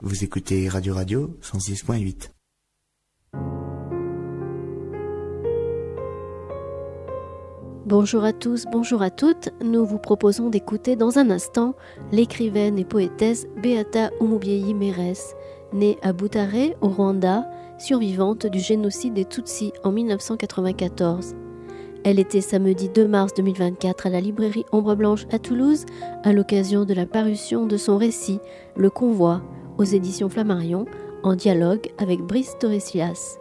Vous écoutez Radio 106.8. Bonjour à tous, bonjour à toutes. Nous vous proposons d'écouter dans un instant l'écrivaine et poétesse Beata Umubyeyi Mérès, née à Butare, au Rwanda, survivante du génocide des Tutsis en 1994. Elle était samedi 2 mars 2024 à la librairie Ombre Blanche à Toulouse à l'occasion de la parution de son récit « Le Convoi » aux éditions Flammarion, en dialogue avec Brice Torresilas.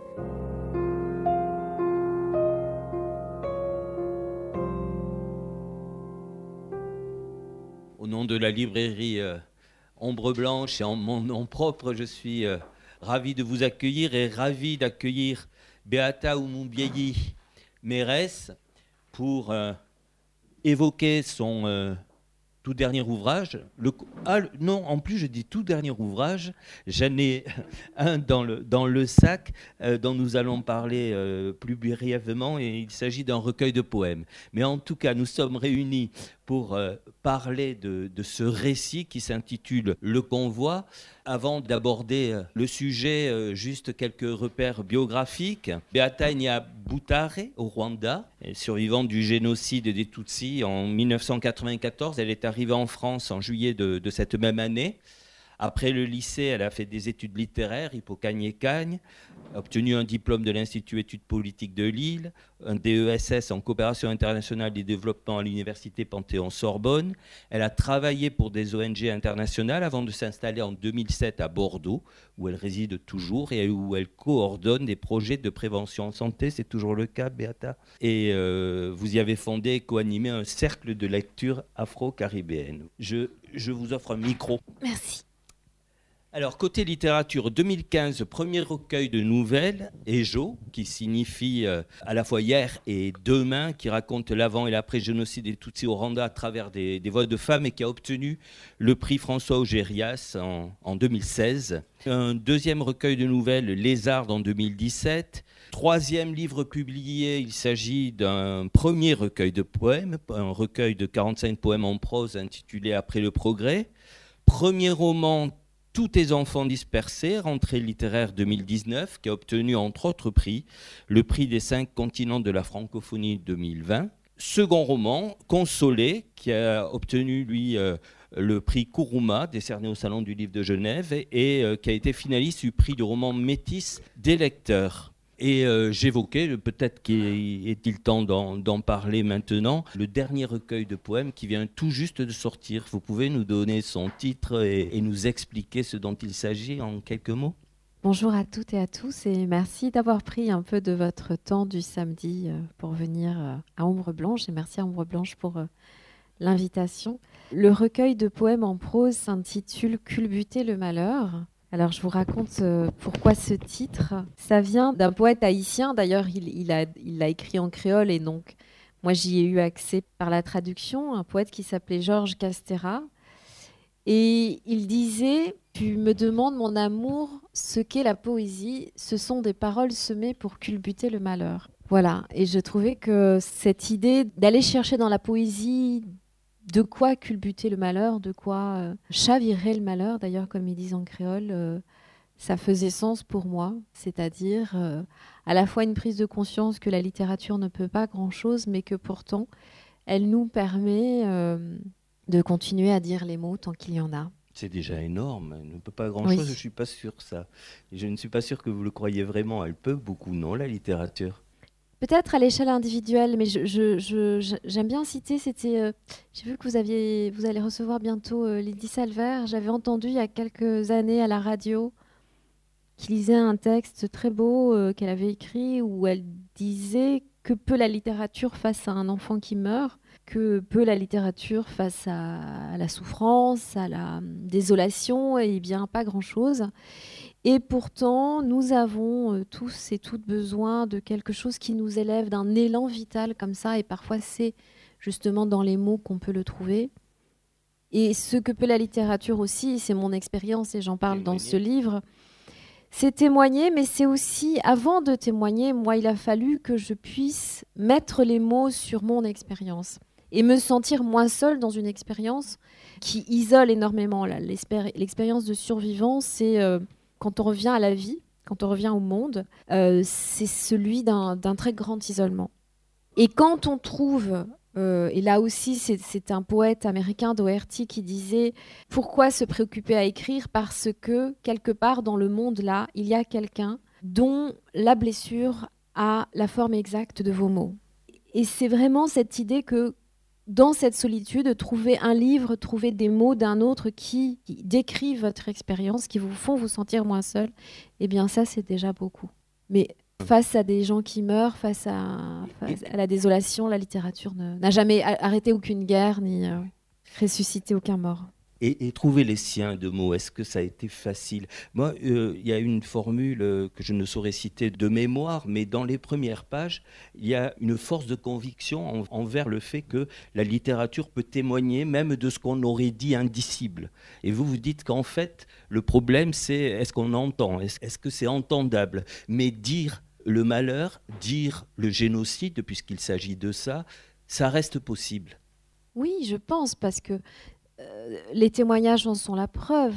Au nom de la librairie Ombre Blanche et en mon nom propre, je suis ravi de vous accueillir et ravi d'accueillir Beata Umubyeyi Mérès pour évoquer son tout dernier ouvrage. Non, en plus je dis tout dernier ouvrage, j'en ai un dans le sac dont nous allons parler plus brièvement, et il s'agit d'un recueil de poèmes. Mais en tout cas, nous sommes réunis pour parler de ce récit qui s'intitule « Le Convoi ». Avant d'aborder le sujet, juste quelques repères biographiques. Beata est née à Butare, au Rwanda, survivante du génocide des Tutsis en 1994. Elle est arrivée en France en juillet de cette même année. Après le lycée, elle a fait des études littéraires, Hippocagne-Cagne, obtenu un diplôme de l'Institut études politiques de Lille, un DESS en coopération internationale et développement à l'université Panthéon-Sorbonne. Elle a travaillé pour des ONG internationales avant de s'installer en 2007 à Bordeaux, où elle réside toujours et où elle coordonne des projets de prévention en santé. C'est toujours le cas, Beata. Et vous y avez fondé et co-animé un cercle de lecture afro-caribéenne. Je vous offre un micro. Merci. Alors, côté littérature, 2015, premier recueil de nouvelles, Ejo, qui signifie à la fois hier et demain, qui raconte l'avant et l'après-génocide des Tutsis au Rwanda à travers des voix de femmes et qui a obtenu le prix François Augérias en 2016. Un deuxième recueil de nouvelles, Lézard, en 2017. Troisième livre publié, il s'agit d'un premier recueil de poèmes, un recueil de 45 poèmes en prose intitulé Après le progrès. Premier roman, Tous tes enfants dispersés, rentrée littéraire 2019, qui a obtenu entre autres prix, le prix des 5 continents de la francophonie 2020. Second roman, Consolé, qui a obtenu lui le prix Kuruma, décerné au Salon du Livre de Genève, et qui a été finaliste du prix du roman Métis des lecteurs. Et j'évoquais, peut-être est-il temps d'en parler maintenant, le dernier recueil de poèmes qui vient tout juste de sortir. Vous pouvez nous donner son titre et nous expliquer ce dont il s'agit en quelques mots ? Bonjour à toutes et à tous et merci d'avoir pris un peu de votre temps du samedi pour venir à Ombre Blanche, et merci à Ombre Blanche pour l'invitation. Le recueil de poèmes en prose s'intitule « Culbuter le malheur ». Alors, je vous raconte pourquoi ce titre. Ça vient d'un poète haïtien. D'ailleurs, il l'a écrit en créole et donc, moi, j'y ai eu accès par la traduction. Un poète qui s'appelait Georges Castera. Et il disait « Tu me demandes, mon amour, ce qu'est la poésie. Ce sont des paroles semées pour culbuter le malheur. » Voilà. Et je trouvais que cette idée d'aller chercher dans la poésie de quoi culbuter le malheur, de quoi chavirer le malheur, d'ailleurs, comme ils disent en créole, ça faisait sens pour moi. C'est-à-dire à la fois une prise de conscience que la littérature ne peut pas grand-chose, mais que pourtant, elle nous permet de continuer à dire les mots tant qu'il y en a. C'est déjà énorme. Elle ne peut pas grand-chose, oui. Je ne suis pas sûr ça. Et je ne suis pas sûr que vous le croyez vraiment. Elle peut beaucoup, non, la littérature ? Peut-être à l'échelle individuelle, mais j'aime bien citer, j'ai vu que vous allez recevoir bientôt Lydie Salvert. J'avais entendu il y a quelques années à la radio qui lisait un texte très beau qu'elle avait écrit où elle disait que peut la littérature face à un enfant qui meurt, que peut la littérature face à la souffrance, à la désolation, et bien pas grand-chose. Et pourtant, nous avons tous et toutes besoin de quelque chose qui nous élève, d'un élan vital comme ça. Et parfois, c'est justement dans les mots qu'on peut le trouver. Et ce que peut la littérature aussi, c'est mon expérience et j'en parle dans ce livre, c'est témoigner, mais c'est aussi, avant de témoigner, moi, il a fallu que je puisse mettre les mots sur mon expérience et me sentir moins seule dans une expérience, qui isole énormément. L'expérience de survivant, c'est quand on revient à la vie, quand on revient au monde, c'est celui d'un très grand isolement. Et quand on trouve, et là aussi c'est un poète américain, Doherty, qui disait « Pourquoi se préoccuper à écrire ? Parce que quelque part dans le monde là, il y a quelqu'un dont la blessure a la forme exacte de vos mots. » Et c'est vraiment cette idée que dans cette solitude, trouver un livre, trouver des mots d'un autre qui décrivent votre expérience, qui vous font vous sentir moins seul, eh bien ça, c'est déjà beaucoup. Mais face à des gens qui meurent, face à la désolation, la littérature n'a jamais arrêté aucune guerre, ni ressuscité aucun mort. Et trouver les siens de mots, est-ce que ça a été facile ? Moi, il y a une formule que je ne saurais citer de mémoire, mais dans les premières pages, il y a une force de conviction envers le fait que la littérature peut témoigner même de ce qu'on aurait dit indicible. Et vous dites qu'en fait, le problème, c'est est-ce qu'on entend ? Est-ce que c'est entendable ? Mais dire le malheur, dire le génocide, puisqu'il s'agit de ça, ça reste possible. Oui, je pense, parce que les témoignages en sont la preuve.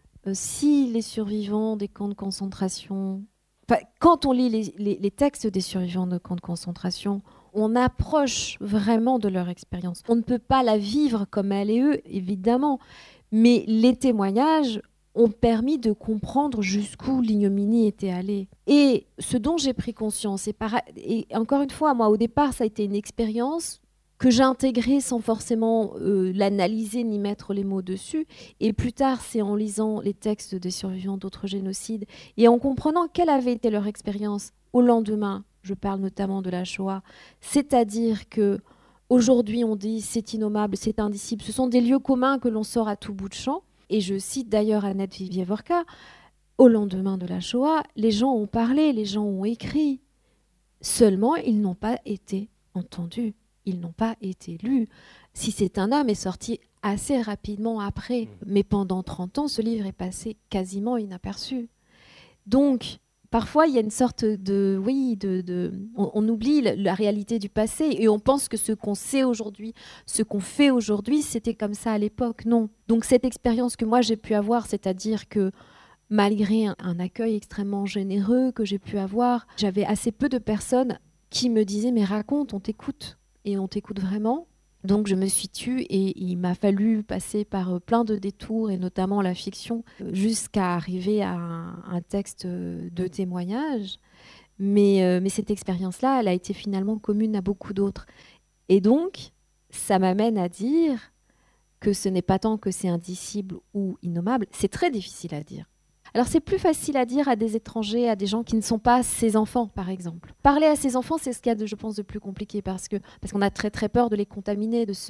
Si les survivants des camps de concentration... quand on lit les textes des survivants de camps de concentration, on approche vraiment de leur expérience. On ne peut pas la vivre comme elle et eux, évidemment. Mais les témoignages ont permis de comprendre jusqu'où l'ignominie était allée. Et ce dont j'ai pris conscience, et encore une fois, moi, au départ, ça a été une expérience que j'ai intégré sans forcément l'analyser ni mettre les mots dessus. Et plus tard, c'est en lisant les textes des survivants d'autres génocides et en comprenant quelle avait été leur expérience au lendemain. Je parle notamment de la Shoah. C'est-à-dire que aujourd'hui, on dit c'est innommable, c'est indicible. Ce sont des lieux communs que l'on sort à tout bout de champ. Et je cite d'ailleurs Annette Vivievorka. Au lendemain de la Shoah, les gens ont parlé, les gens ont écrit. Seulement, ils n'ont pas été entendus. Ils n'ont pas été lus. Si c'est un homme, est sorti assez rapidement après. Mais pendant 30 ans, ce livre est passé quasiment inaperçu. Donc, parfois, il y a une sorte de... Oui, on oublie la réalité du passé et on pense que ce qu'on sait aujourd'hui, ce qu'on fait aujourd'hui, c'était comme ça à l'époque. Non. Donc, cette expérience que moi, j'ai pu avoir, c'est-à-dire que malgré un accueil extrêmement généreux que j'ai pu avoir, j'avais assez peu de personnes qui me disaient « Mais raconte, on t'écoute ». Et on t'écoute vraiment. Donc je me suis tue et il m'a fallu passer par plein de détours et notamment la fiction jusqu'à arriver à un texte de témoignage. Mais cette expérience-là, elle a été finalement commune à beaucoup d'autres. Et donc, ça m'amène à dire que ce n'est pas tant que c'est indicible ou innommable, c'est très difficile à dire. Alors c'est plus facile à dire à des étrangers, à des gens qui ne sont pas ses enfants, par exemple. Parler à ses enfants, c'est ce qu'il y a, je pense, de plus compliqué, parce qu'on a très très peur de les contaminer de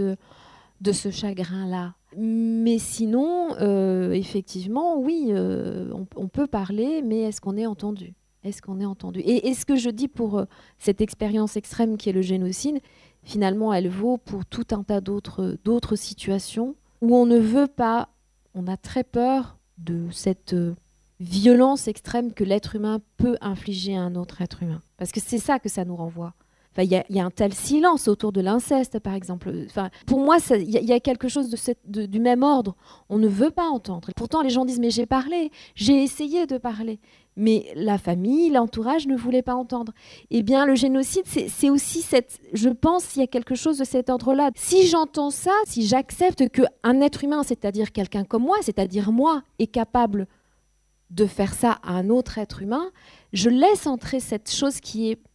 ce chagrin-là. Mais sinon, effectivement, oui, on peut parler, mais est-ce qu'on est entendu ? Est-ce qu'on est entendu ? Et ce que je dis pour cette expérience extrême qui est le génocide, finalement, elle vaut pour tout un tas d'autres situations où on ne veut pas, on a très peur de cette violence extrême que l'être humain peut infliger à un autre être humain. Parce que c'est ça que ça nous renvoie. Enfin, y a un tel silence autour de l'inceste, par exemple. Enfin, pour moi, il y a quelque chose du même ordre. On ne veut pas entendre. Pourtant, les gens disent « mais j'ai parlé, j'ai essayé de parler ». Mais la famille, l'entourage ne voulait pas entendre. Eh bien, le génocide, c'est aussi je pense qu'il y a quelque chose de cet ordre-là. Si j'entends ça, si j'accepte qu'un être humain, c'est-à-dire quelqu'un comme moi, c'est-à-dire moi, est capable de faire ça à un autre être humain, je laisse entrer cette chose qui est...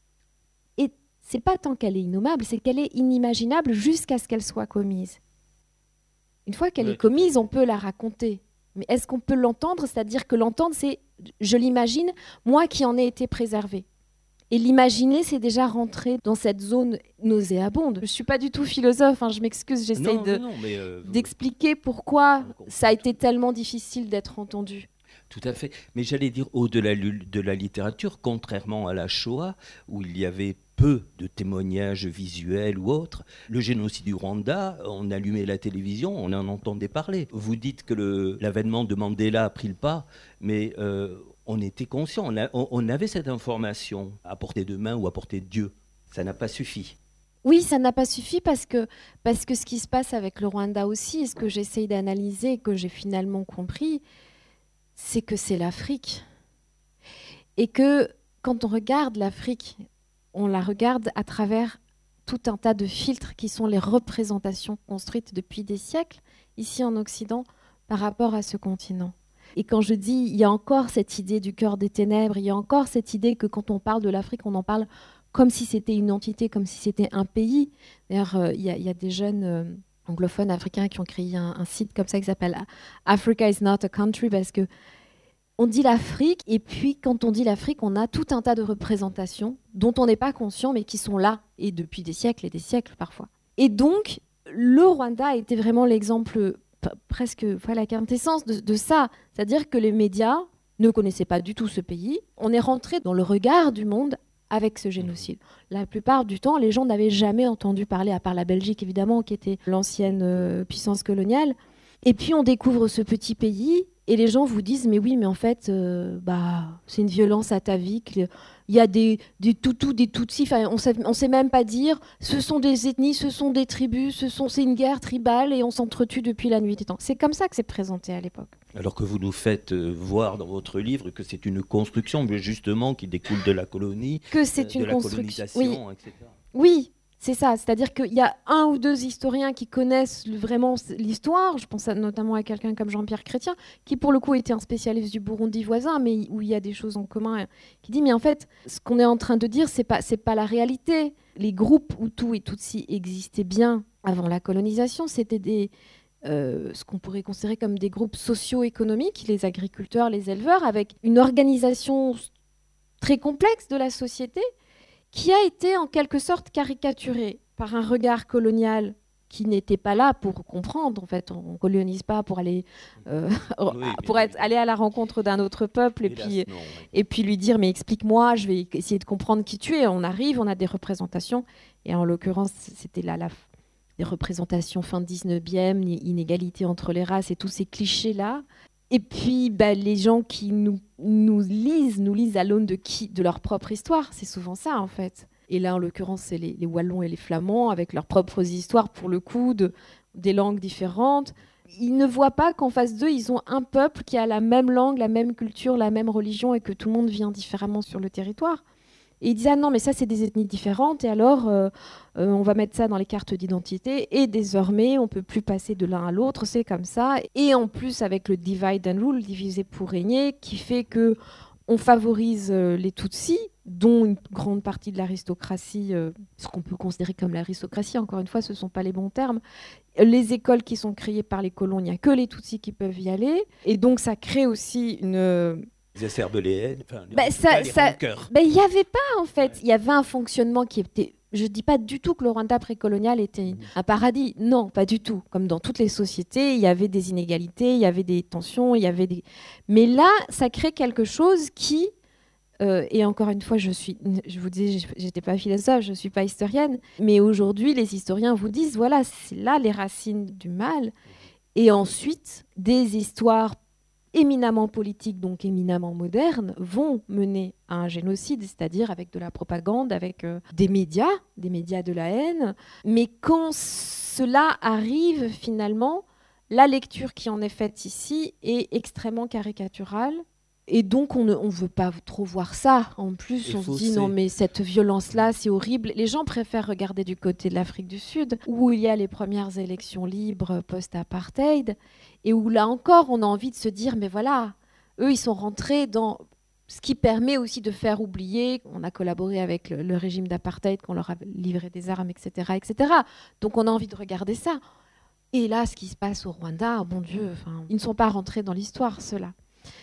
Et c'est pas tant qu'elle est innommable, c'est qu'elle est inimaginable jusqu'à ce qu'elle soit commise. Une fois qu'elle est commise, on peut la raconter. Mais est-ce qu'on peut l'entendre ? C'est-à-dire que l'entendre, c'est, je l'imagine, moi qui en ai été préservée. Et l'imaginer, c'est déjà rentrer dans cette zone nauséabonde. Je ne suis pas du tout philosophe, hein, je m'excuse, j'essaie d'expliquer pourquoi ça a été tellement difficile d'être entendu. Tout à fait. Mais j'allais dire, au-delà de la littérature, contrairement à la Shoah, où il y avait peu de témoignages visuels ou autres, le génocide du Rwanda, on allumait la télévision, on en entendait parler. Vous dites que l'avènement de Mandela a pris le pas, mais on était conscient, on avait cette information à portée de main ou à portée de Dieu. Ça n'a pas suffi. Oui, ça n'a pas suffi parce que ce qui se passe avec le Rwanda aussi, et ce que j'essaye d'analyser, et que j'ai finalement compris, c'est que c'est l'Afrique. Et que quand on regarde l'Afrique, on la regarde à travers tout un tas de filtres qui sont les représentations construites depuis des siècles, ici en Occident, par rapport à ce continent. Et quand je dis, il y a encore cette idée du cœur des ténèbres, il y a encore cette idée que quand on parle de l'Afrique, on en parle comme si c'était une entité, comme si c'était un pays. D'ailleurs, il y a des jeunes anglophones africains qui ont créé un site comme ça qui s'appelle Africa is not a country, parce que on dit l'Afrique, et puis quand on dit l'Afrique, on a tout un tas de représentations dont on n'est pas conscient, mais qui sont là, et depuis des siècles et des siècles parfois. Et donc, le Rwanda a été vraiment l'exemple, presque la quintessence de ça. C'est-à-dire que les médias ne connaissaient pas du tout ce pays. On est rentré dans le regard du monde avec ce génocide. La plupart du temps, les gens n'avaient jamais entendu parler, à part la Belgique évidemment, qui était l'ancienne puissance coloniale. Et puis on découvre ce petit pays, et les gens vous disent mais oui, mais en fait, c'est une violence atavique. Il y a des Tutsis, des Tutsis. Enfin, on sait même pas dire. Ce sont des ethnies, ce sont des tribus, c'est une guerre tribale et on s'entretue depuis la nuit des temps. C'est comme ça que c'est présenté à l'époque. Alors que vous nous faites voir dans votre livre que c'est une construction, justement, qui découle de la colonie, que c'est une de la colonisation, etc. Oui. C'est ça, c'est-à-dire qu'il y a un ou deux historiens qui connaissent vraiment l'histoire, je pense notamment à quelqu'un comme Jean-Pierre Chrétien, qui pour le coup était un spécialiste du Burundi voisin, mais où il y a des choses en commun, qui dit mais en fait, ce qu'on est en train de dire, c'est pas la réalité. Les groupes Hutus et Tutsis existaient bien avant la colonisation, c'était ce qu'on pourrait considérer comme des groupes socio-économiques, les agriculteurs, les éleveurs, avec une organisation très complexe de la société, qui a été en quelque sorte caricaturé par un regard colonial qui n'était pas là pour comprendre. En fait, on ne colonise pas pour aller, aller à la rencontre d'un autre peuple et puis lui dire « mais explique-moi, je vais essayer de comprendre qui tu es ». On arrive, on a des représentations, et en l'occurrence, c'était des représentations fin 19e, inégalité entre les races et tous ces clichés-là. Et puis, les gens qui nous lisent à l'aune de leur propre histoire. C'est souvent ça, en fait. Et là, en l'occurrence, c'est les Wallons et les Flamands, avec leurs propres histoires, pour le coup, des langues différentes. Ils ne voient pas qu'en face d'eux, ils ont un peuple qui a la même langue, la même culture, la même religion, et que tout le monde vient différemment sur le territoire. Et ils disent « ah non, mais ça, c'est des ethnies différentes, et alors, on va mettre ça dans les cartes d'identité, et désormais, on ne peut plus passer de l'un à l'autre, c'est comme ça. » Et en plus, avec le divide and rule, diviser pour régner, qui fait qu'on favorise les Tutsis, dont une grande partie de l'aristocratie, ce qu'on peut considérer comme l'aristocratie, encore une fois, ce ne sont pas les bons termes. Les écoles qui sont créées par les colons, il n'y a que les Tutsis qui peuvent y aller, et donc ça crée aussi une... exacerbe les haines, il n'y avait pas, en fait. Il y avait un fonctionnement qui était... Je ne dis pas du tout que le Rwanda précolonial était un paradis. Non, pas du tout. Comme dans toutes les sociétés, il y avait des inégalités, il y avait des tensions, il y avait des... Mais là, ça crée quelque chose qui... et encore une fois, je vous dis, je n'étais pas philosophe, je ne suis pas historienne, mais aujourd'hui, les historiens vous disent, voilà, c'est là les racines du mal. Et ensuite, des histoires éminemment politiques, donc éminemment modernes, vont mener à un génocide, c'est-à-dire avec de la propagande, avec des médias de la haine. Mais quand cela arrive, finalement, la lecture qui en est faite ici est extrêmement caricaturale. Et donc, on ne veut pas trop voir ça. En plus, on se dit, non, mais cette violence-là, c'est horrible. Les gens préfèrent regarder du côté de l'Afrique du Sud, où il y a les premières élections libres post-apartheid, et où, là encore, on a envie de se dire, mais voilà, eux, ils sont rentrés dans ce qui permet aussi de faire oublier qu'on a collaboré avec le régime d'apartheid, qu'on leur a livré des armes, etc., etc. Donc, on a envie de regarder ça. Et là, ce qui se passe au Rwanda, bon Dieu, ils ne sont pas rentrés dans l'histoire, ceux-là.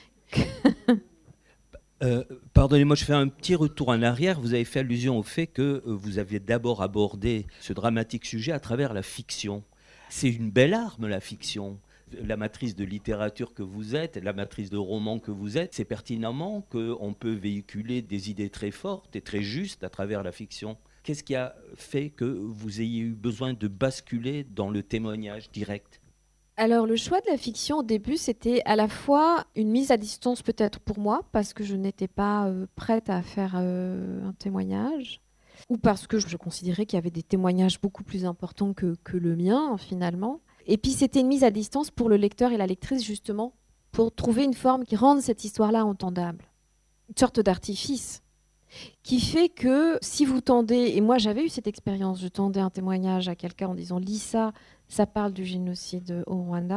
Pardonnez-moi, je fais un petit retour en arrière. Vous avez fait allusion au fait que vous aviez d'abord abordé ce dramatique sujet à travers la fiction. C'est une belle arme, la fiction. L'amatrice de littérature que vous êtes, l'amatrice de romans que vous êtes, c'est pertinemment qu'on peut véhiculer des idées très fortes et très justes à travers la fiction. Qu'est-ce qui a fait que vous ayez eu besoin de basculer dans le témoignage direct ? Alors, le choix de la fiction, au début, c'était à la fois une mise à distance peut-être pour moi, parce que je n'étais pas prête à faire un témoignage. ou parce que je considérais qu'il y avait des témoignages beaucoup plus importants que le mien, finalement. Et puis, c'était une mise à distance pour le lecteur et la lectrice, justement, pour trouver une forme qui rende cette histoire-là entendable. Une sorte d'artifice qui fait que si vous tendez, et moi j'avais eu cette expérience, je tendais un témoignage à quelqu'un en disant « lis ça, ça parle du génocide au Rwanda »,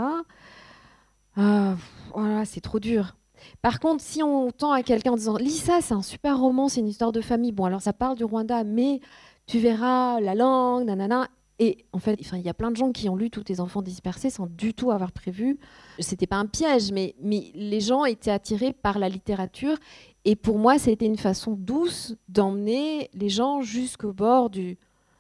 voilà, c'est trop dur. Par contre, si on tend à quelqu'un en disant « lis ça, c'est un super roman, c'est une histoire de famille, bon alors ça parle du Rwanda, mais tu verras la langue, nanana », et en fait, il y a plein de gens qui ont lu Tous tes enfants dispersés sans du tout avoir prévu. C'était pas un piège, mais les gens étaient attirés par la littérature. Et pour moi, c'était une façon douce d'emmener les gens jusqu'au bord de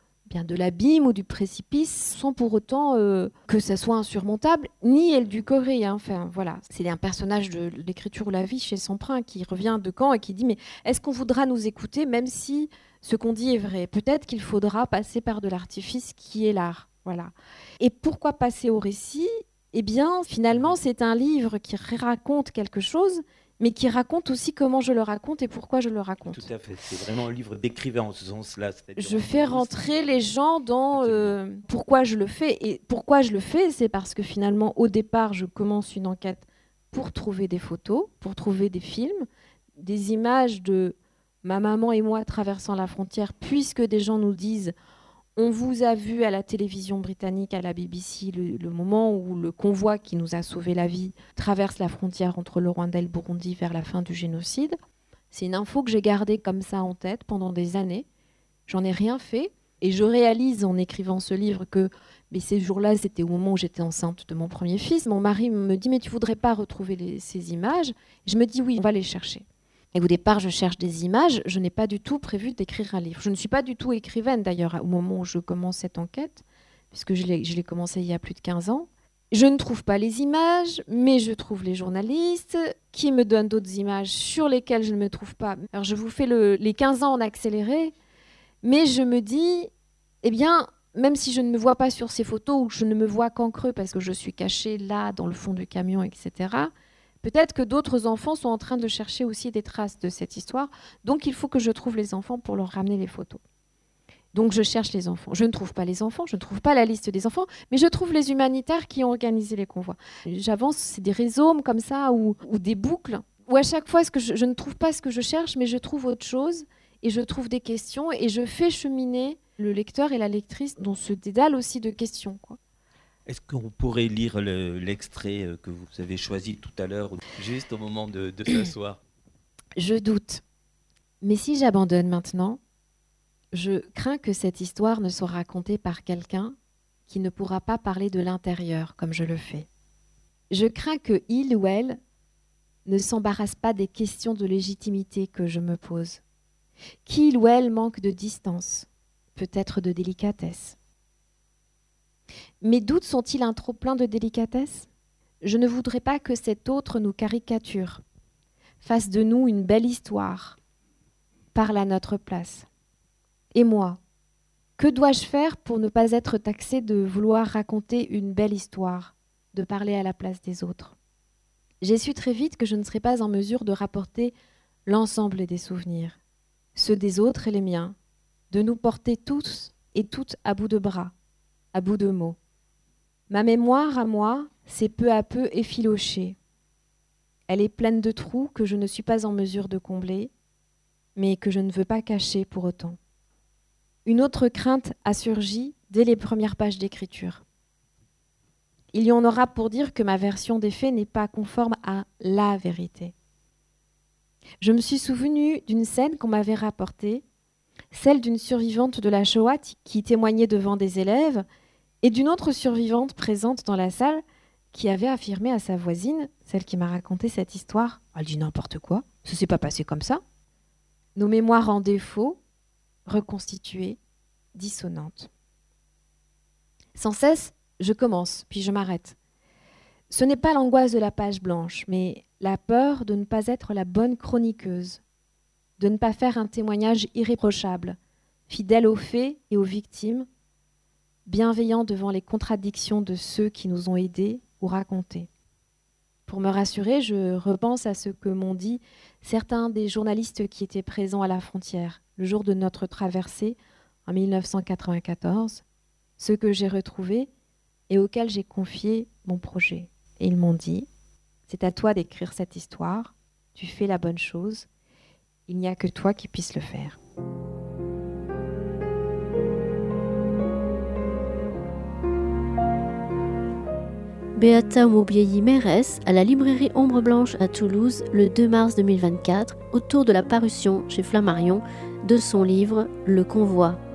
l'abîme ou du précipice, sans pour autant que ça soit insurmontable, ni édulcoré. Enfin, voilà. C'est un personnage de l'écriture ou la vie chez Semprin qui revient de Caen et qui dit « Mais est-ce qu'on voudra nous écouter, même si ce qu'on dit est vrai ? Peut-être qu'il faudra passer par de l'artifice qui est l'art. » Voilà. Et pourquoi passer au récit ? Eh bien, finalement, c'est un livre qui raconte quelque chose, mais qui raconte aussi comment je le raconte et pourquoi je le raconte. Tout à fait, c'est vraiment un livre d'écrivain en ce sens-là. Je fais rentrer les gens dans pourquoi je le fais. Et pourquoi je le fais, c'est parce que finalement, au départ, je commence une enquête pour trouver des photos, pour trouver des films, des images de ma maman et moi traversant la frontière, puisque des gens nous disent on vous a vu à la télévision britannique, à la BBC, le moment où le convoi qui nous a sauvé la vie traverse la frontière entre le Rwanda et le Burundi vers la fin du génocide. C'est une info que j'ai gardée comme ça en tête pendant des années. J'en ai rien fait. Et je réalise en écrivant ce livre que ces jours-là, c'était au moment où j'étais enceinte de mon premier fils. Mon mari me dit « Mais tu voudrais pas retrouver ces images ?» Je me dis « Oui, on va les chercher. » Et au départ, je cherche des images. Je n'ai pas du tout prévu d'écrire un livre. Je ne suis pas du tout écrivaine, d'ailleurs, au moment où je commence cette enquête, puisque je l'ai commencé il y a plus de 15 ans. Je ne trouve pas les images, mais je trouve les journalistes qui me donnent d'autres images sur lesquelles je ne me trouve pas. Alors, je vous fais les 15 ans en accéléré, mais je me dis, eh bien, même si je ne me vois pas sur ces photos ou que je ne me vois qu'en creux parce que je suis cachée là, dans le fond du camion, etc., peut-être que d'autres enfants sont en train de chercher aussi des traces de cette histoire. Donc, il faut que je trouve les enfants pour leur ramener les photos. Donc, je cherche les enfants. Je ne trouve pas les enfants, je ne trouve pas la liste des enfants, mais je trouve les humanitaires qui ont organisé les convois. J'avance, c'est des rhizomes comme ça ou des boucles où à chaque fois, je ne trouve pas ce que je cherche, mais je trouve autre chose et je trouve des questions et je fais cheminer le lecteur et la lectrice dans ce dédale aussi de questions, quoi. Est-ce qu'on pourrait lire l'extrait que vous avez choisi tout à l'heure, juste au moment de s'asseoir ? Je doute. Mais si j'abandonne maintenant, je crains que cette histoire ne soit racontée par quelqu'un qui ne pourra pas parler de l'intérieur comme je le fais. Je crains que il ou elle ne s'embarrasse pas des questions de légitimité que je me pose, qu'il ou elle manque de distance, peut-être de délicatesse. Mes doutes sont-ils un trop-plein de délicatesse ? Je ne voudrais pas que cet autre nous caricature, fasse de nous une belle histoire, parle à notre place. Et moi, que dois-je faire pour ne pas être taxée de vouloir raconter une belle histoire, de parler à la place des autres ? J'ai su très vite que je ne serais pas en mesure de rapporter l'ensemble des souvenirs, ceux des autres et les miens, de nous porter tous et toutes à bout de bras, à bout de mots. Ma mémoire, à moi, s'est peu à peu effilochée. Elle est pleine de trous que je ne suis pas en mesure de combler, mais que je ne veux pas cacher pour autant. Une autre crainte a surgi dès les premières pages d'écriture. Il y en aura pour dire que ma version des faits n'est pas conforme à la vérité. Je me suis souvenue d'une scène qu'on m'avait rapportée, celle d'une survivante de la Shoah qui témoignait devant des élèves et d'une autre survivante présente dans la salle qui avait affirmé à sa voisine, celle qui m'a raconté cette histoire, elle dit n'importe quoi, ça s'est pas passé comme ça. Nos mémoires en défaut, reconstituées, dissonantes. Sans cesse, je commence, puis je m'arrête. Ce n'est pas l'angoisse de la page blanche, mais la peur de ne pas être la bonne chroniqueuse, de ne pas faire un témoignage irréprochable, fidèle aux faits et aux victimes, bienveillant devant les contradictions de ceux qui nous ont aidés ou racontés. Pour me rassurer, je repense à ce que m'ont dit certains des journalistes qui étaient présents à la frontière le jour de notre traversée en 1994, ceux que j'ai retrouvés et auxquels j'ai confié mon projet. Et ils m'ont dit, c'est à toi d'écrire cette histoire, tu fais la bonne chose, il n'y a que toi qui puisses le faire. Beata Oumoubiéyi Mérès à la librairie Ombre Blanche à Toulouse le 2 mars 2024 autour de la parution chez Flammarion de son livre Le Convoi.